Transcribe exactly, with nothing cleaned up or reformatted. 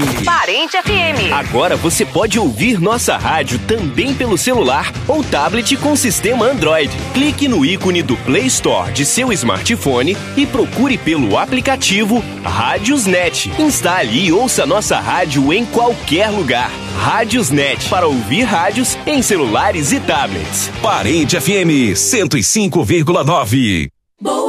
Parente F M. Agora você pode ouvir nossa rádio também pelo celular ou tablet com sistema Android. Clique no ícone do Play Store de seu smartphone e procure pelo aplicativo Rádiosnet. Instale e ouça nossa rádio em qualquer lugar. Rádiosnet, para ouvir rádios em celulares e tablets. Parente F M cento e cinco vírgula nove.